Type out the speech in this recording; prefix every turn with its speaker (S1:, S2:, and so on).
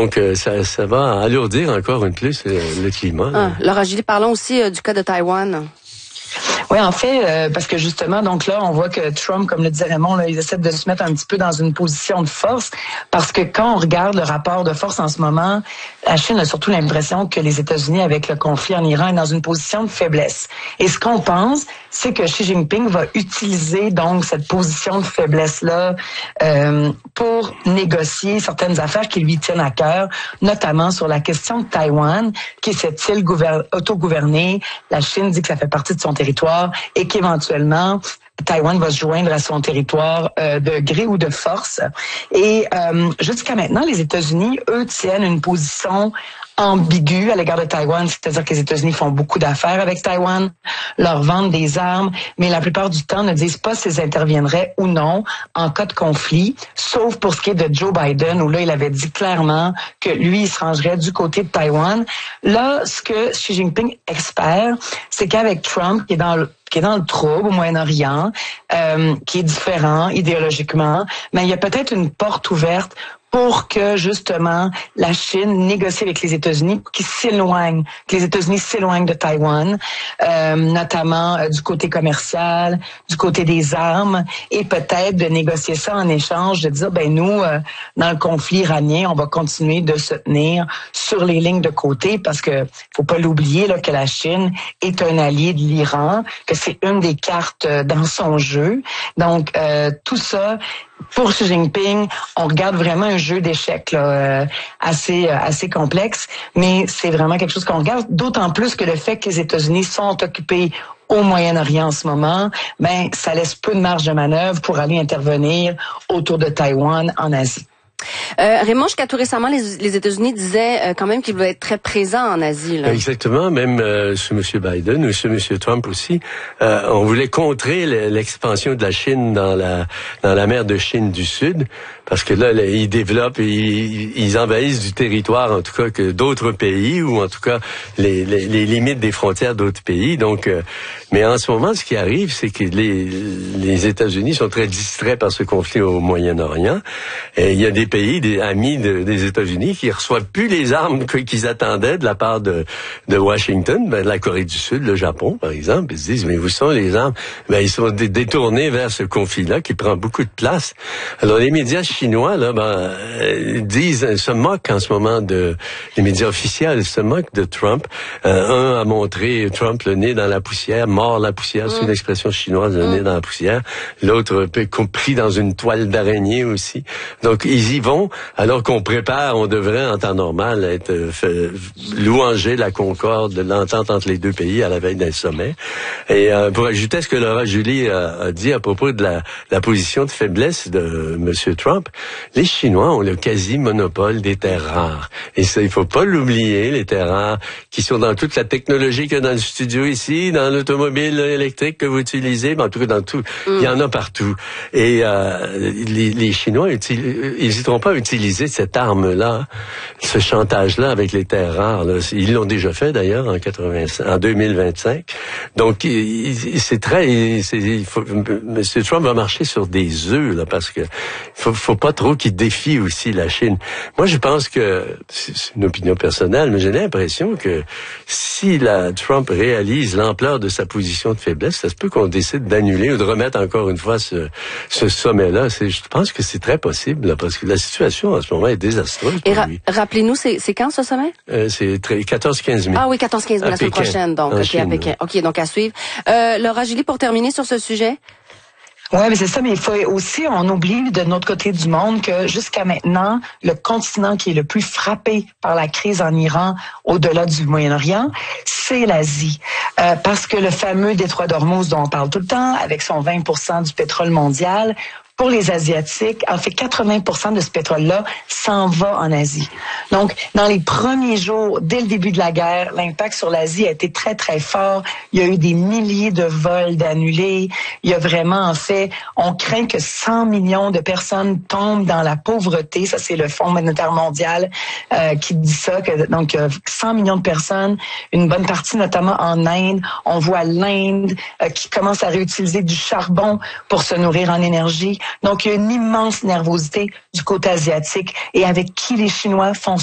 S1: Donc, ça va alourdir encore une plus le climat.
S2: Laura Gillet, parlons aussi du cas de Taïwan.
S3: Oui, en fait, parce que justement, donc là, on voit que Trump, comme le disait Raymond, là, il essaie de se mettre un petit peu dans une position de force, parce que quand on regarde le rapport de force en ce moment, la Chine a surtout l'impression que les États-Unis, avec le conflit en Iran, est dans une position de faiblesse. Et ce qu'on pense, c'est que Xi Jinping va utiliser donc cette position de faiblesse-là pour négocier certaines affaires qui lui tiennent à cœur, notamment sur la question de Taïwan, qui s'est-il autogouverné. La Chine dit que ça fait partie de son territoire et qu'éventuellement, Taïwan va se joindre à son territoire de gré ou de force. Et jusqu'à maintenant, les États-Unis, eux, tiennent une position ambiguë à l'égard de Taïwan, c'est-à-dire que les États-Unis font beaucoup d'affaires avec Taïwan, leur vendent des armes, mais la plupart du temps ne disent pas s'ils interviendraient ou non en cas de conflit, sauf pour ce qui est de Joe Biden, où là, il avait dit clairement que lui, il se rangerait du côté de Taïwan. Là, ce que Xi Jinping espère, c'est qu'avec Trump, qui est dans le trouble au Moyen-Orient, qui est différent idéologiquement, mais il y a peut-être une porte ouverte pour que, justement, la Chine négocie avec les États-Unis pour que les États-Unis s'éloignent de Taïwan, notamment du côté commercial, du côté des armes, et peut-être de négocier ça en échange, de dire, nous, dans le conflit iranien, on va continuer de se tenir sur les lignes de côté, parce que faut pas l'oublier là que la Chine est un allié de l'Iran, que c'est une des cartes dans son jeu. Donc, tout ça, pour Xi Jinping, on regarde vraiment un jeu d'échecs assez complexe, mais c'est vraiment quelque chose qu'on regarde, d'autant plus que le fait que les États-Unis sont occupés au Moyen-Orient en ce moment, ça laisse peu de marge de manœuvre pour aller intervenir autour de Taïwan en Asie.
S2: Raymond, jusqu'à tout récemment, les États-Unis disaient quand même qu'ils voulaient être très présents en Asie. Là.
S1: Exactement, même sous M. Biden ou sous M. Trump aussi, on voulait contrer l'expansion de la Chine dans la mer de Chine du Sud, parce que là, ils développent, ils envahissent du territoire, en tout cas, que d'autres pays, ou en tout cas les limites des frontières d'autres pays. Donc, mais en ce moment, ce qui arrive, c'est que les États-Unis sont très distraits par ce conflit au Moyen-Orient. Et il y a des pays, des amis des États-Unis qui reçoivent plus les armes qu'ils attendaient de la part de Washington, de la Corée du Sud, le Japon, par exemple. Ils se disent, mais où sont les armes? Ils sont détournés vers ce conflit-là qui prend beaucoup de place. Alors, les médias chinois, là, se moquent en ce moment les médias officiels se moquent de Trump. Un a montré Trump le nez dans la poussière, mort la poussière, c'est une expression chinoise, le nez dans la poussière. L'autre, pris dans une toile d'araignée aussi. Donc, ils y vont, alors qu'on prépare, on devrait, en temps normal, louanger la concorde, l'entente entre les deux pays à la veille d'un sommet. Et pour ajouter à ce que Laura Gillet a dit à propos de la position de faiblesse de M. Trump, les Chinois ont le quasi-monopole des terres rares. Et ça, il faut pas l'oublier, les terres rares qui sont dans toute la technologie qu'il y a dans le studio ici, dans l'automobile électrique que vous utilisez, en tout cas dans tout, il y en a partout. Et les Chinois n'hésiteront pas à utiliser cette arme-là, ce chantage-là avec les terres rares. Là. Ils l'ont déjà fait d'ailleurs en 2025. Donc, M. Trump va marcher sur des œufs, là, parce que faut pas trop qu'il défie aussi la Chine. Moi, je pense que, c'est une opinion personnelle, mais j'ai l'impression que si Trump réalise l'ampleur de sa position de faiblesse, ça se peut qu'on décide d'annuler ou de remettre encore une fois ce sommet-là. Je pense que c'est très possible, là, parce que la situation en ce moment est désastreuse pour lui.
S2: Rappelez-nous, c'est quand ce sommet?
S1: C'est 14-15 mai.
S2: Ah oui, 14-15 mai, la semaine prochaine, donc, à Pékin. OK, donc à suivre. Laura Gillet, pour terminer sur ce sujet.
S3: Ouais, mais c'est ça, mais il faut aussi, on oublie de notre côté du monde que jusqu'à maintenant, le continent qui est le plus frappé par la crise en Iran, au-delà du Moyen-Orient, c'est l'Asie. Parce que le fameux détroit d'Ormuz dont on parle tout le temps, avec son 20% du pétrole mondial, pour les Asiatiques, en fait, 80% de ce pétrole-là s'en va en Asie. Donc, dans les premiers jours, dès le début de la guerre, l'impact sur l'Asie a été très, très fort. Il y a eu des milliers de vols d'annulés. Il y a vraiment, en fait, on craint que 100 millions de personnes tombent dans la pauvreté. Ça, c'est le Fonds monétaire mondial qui dit ça. Donc, 100 millions de personnes, une bonne partie notamment en Inde. On voit l'Inde qui commence à réutiliser du charbon pour se nourrir en énergie. Donc, il y a une immense nervosité du côté asiatique et avec qui les Chinois font